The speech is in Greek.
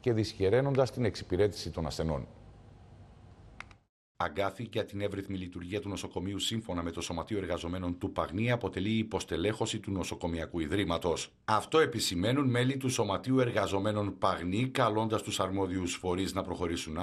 και δυσχεραίνοντας την εξυπηρέτηση των ασθενών. Αγκάθι για την εύρυθμη λειτουργία του νοσοκομείου σύμφωνα με το Σωματείο Εργαζομένων του Παγνή αποτελεί η υποστελέχωση του νοσοκομιακού ιδρύματος. Αυτό επισημαίνουν μέλη του Σωματείου Εργαζομένων Παγνή, καλώντας τους αρμόδιους φορείς να προχωρήσουν